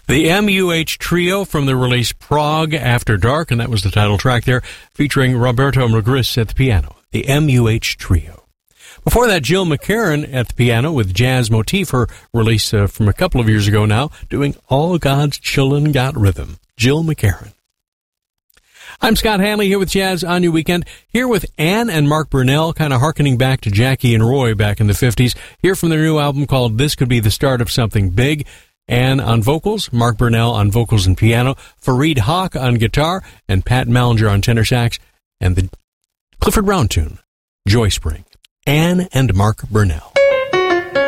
The MUH Trio from the release Prague After Dark, and that was the title track there, featuring Roberto Magris at the piano. The MUH Trio. Before that, Jill McCarran at the piano with Jazz Motif, her release from a couple of years ago now, doing All God's Chillin' Got Rhythm. Jill McCarran. I'm Scott Hanley here with Jazz on Your Weekend, here with Ann and Mark Burnell, kind of hearkening back to Jackie and Roy back in the 50s, here from their new album called This Could Be the Start of Something Big. Ann on vocals, Mark Burnell on vocals and piano, Fareed Haq on guitar, and Pat Mallinger on tenor sax, and the Clifford Brown tune, Joy Spring. Ann and Mark Burnell.